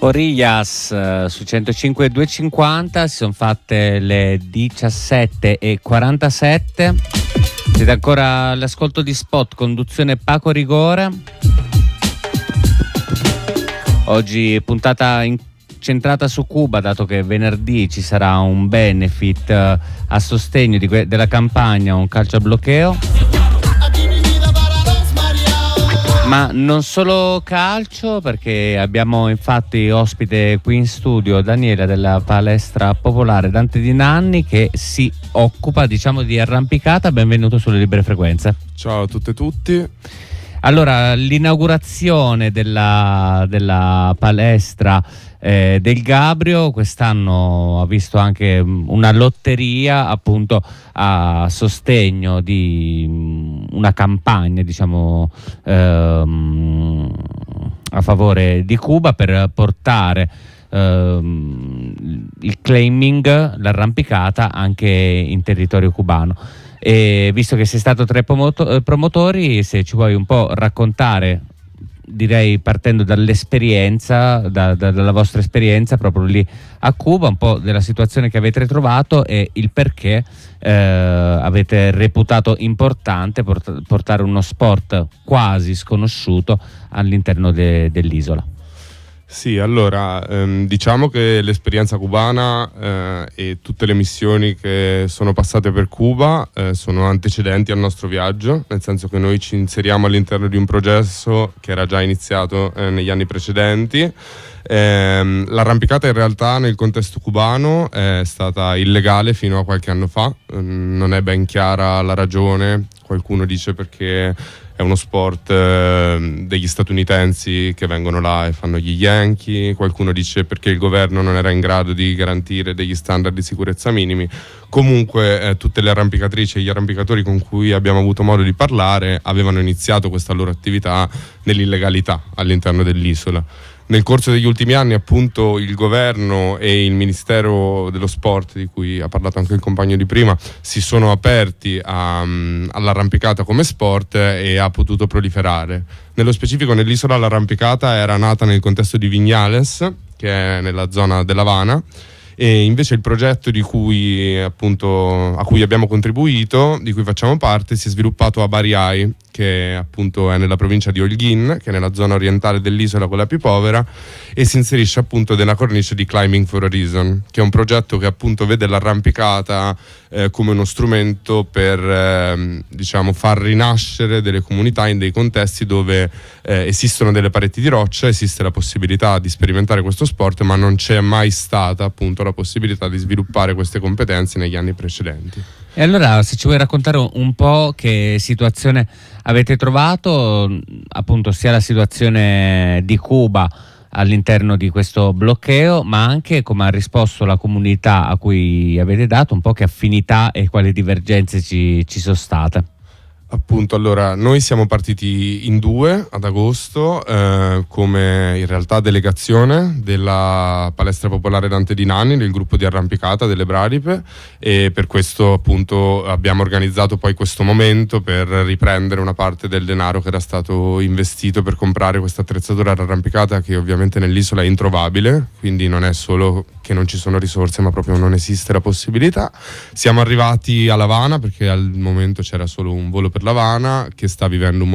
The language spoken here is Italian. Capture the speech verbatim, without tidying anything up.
Orillas eh, su centocinque e duecentocinquanta, si sono fatte le diciassette e quarantasette. Siete ancora all'ascolto di Spot, conduzione Paco Rigore. Oggi puntata incentrata su Cuba, dato che venerdì ci sarà un benefit eh, a sostegno di que- della campagna Un calcio a bloqueo. Ma non solo calcio, perché abbiamo infatti ospite qui in studio Daniela della palestra popolare Dante di Nanni, che si occupa, diciamo, di arrampicata. Benvenuto sulle Libere Frequenze. Ciao a tutte e tutti. Allora, l'inaugurazione della, della palestra eh, del Gabrio quest'anno ha visto anche una lotteria, appunto, a sostegno di una campagna, diciamo, ehm, a favore di Cuba, per portare ehm, il climbing, l'arrampicata, anche in territorio cubano. E visto che sei stato tra i promoto- promotori, se ci vuoi un po' raccontare, direi partendo dall'esperienza, da, da, dalla vostra esperienza proprio lì a Cuba, un po' della situazione che avete trovato e il perché eh, avete reputato importante port- portare uno sport quasi sconosciuto all'interno de- dell'isola. Sì, allora, ehm, diciamo che l'esperienza cubana eh, e tutte le missioni che sono passate per Cuba eh, sono antecedenti al nostro viaggio, nel senso che noi ci inseriamo all'interno di un processo che era già iniziato eh, negli anni precedenti. Eh, l'arrampicata in realtà nel contesto cubano è stata illegale fino a qualche anno fa, non è ben chiara la ragione. Qualcuno dice perché è uno sport eh, degli statunitensi che vengono là e fanno gli Yankee, qualcuno dice perché il governo non era in grado di garantire degli standard di sicurezza minimi. Comunque eh, tutte le arrampicatrici e gli arrampicatori con cui abbiamo avuto modo di parlare avevano iniziato questa loro attività nell'illegalità all'interno dell'isola. Nel corso degli ultimi anni, appunto, il governo e il Ministero dello Sport, di cui ha parlato anche il compagno di prima, si sono aperti a, um, all'arrampicata come sport e ha potuto proliferare. Nello specifico nell'isola l'arrampicata era nata nel contesto di Viñales, che è nella zona dell'Havana, e invece il progetto di cui, appunto, a cui abbiamo contribuito, di cui facciamo parte, si è sviluppato a Bariay, che appunto è nella provincia di Holguín, che è nella zona orientale dell'isola, quella più povera, e si inserisce appunto nella cornice di Climbing for a Reason, che è un progetto che appunto vede l'arrampicata eh, come uno strumento per eh, diciamo far rinascere delle comunità in dei contesti dove eh, esistono delle pareti di roccia, esiste la possibilità di sperimentare questo sport, ma non c'è mai stata appunto la possibilità di sviluppare queste competenze negli anni precedenti. E allora, se ci vuoi raccontare un po' che situazione avete trovato, appunto, sia la situazione di Cuba all'interno di questo bloqueo, ma anche come ha risposto la comunità a cui avete dato, un po' che affinità e quali divergenze ci, ci sono state. Appunto, allora, noi siamo partiti in due ad agosto eh, come in realtà delegazione della palestra popolare Dante di Nanni, del gruppo di arrampicata delle Bradipe, e per questo appunto abbiamo organizzato poi questo momento per riprendere una parte del denaro che era stato investito per comprare questa attrezzatura arrampicata, che ovviamente nell'isola è introvabile, quindi non è solo che non ci sono risorse, ma proprio non esiste la possibilità. Siamo arrivati a L'Havana perché al momento c'era solo un volo per L'Havana, che sta vivendo un